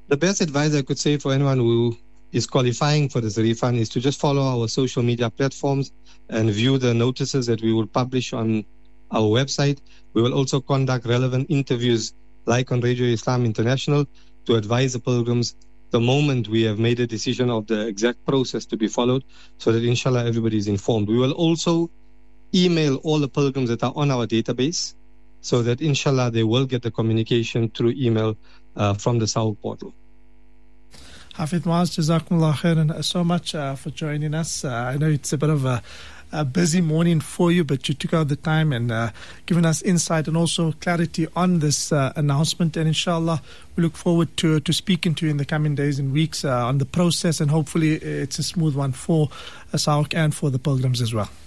The best advice I could say for anyone who is qualifying for this refund is to just follow our social media platforms and view the notices that we will publish on our website. We will also conduct relevant interviews like on Radio Islam International to advise the pilgrims the moment we have made a decision of the exact process to be followed, so that inshallah everybody is informed. We will also email all the pilgrims that are on our database, so that inshallah they will get the communication through email from the SAOC portal. Hafidh Muaz, Jazakumullah khairan so much for joining us. I know it's a bit of a busy morning for you, but you took out the time and given us insight and also clarity on this announcement. And inshallah, we look forward to speaking to you in the coming days and weeks on the process, and hopefully it's a smooth one for SAOC and for the pilgrims as well.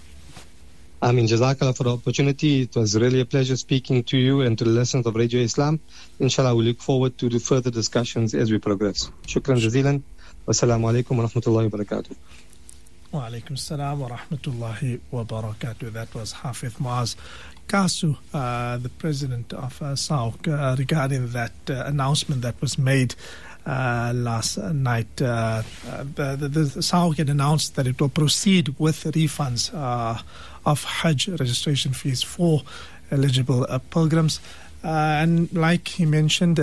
I mean, Jazakallah for the opportunity. It was really a pleasure speaking to you and to the listeners of Radio Islam. Inshallah, we look forward to the further discussions as we progress. Shukran jazilan. Wassalamu alaikum wa rahmatullahi wa barakatuh. Wa alaikum assalam wa rahmatullahi wa barakatuh. That was Hafidh Muaz Kasu, the president of SAOC, regarding that announcement that was made last night. The SAOC had announced that it will proceed with refunds of Hajj registration fees for eligible pilgrims. And like he mentioned,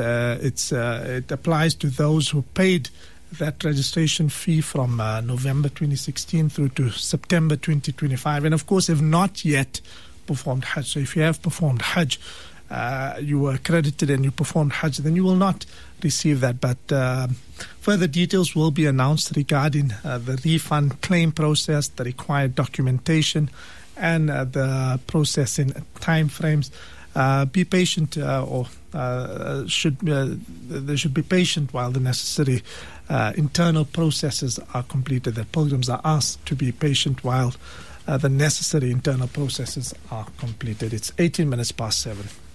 it applies to those who paid that registration fee from November 2016 through to September 2025, and of course have not yet performed Hajj. So if you have performed Hajj, you were accredited and you performed Hajj, then you will not receive that. But further details will be announced regarding the refund claim process, the required documentation, and the processing time frames. Be patient, they should be patient while the necessary internal processes are completed. The pilgrims are asked to be patient while the necessary internal processes are completed. It's 18 minutes past 7.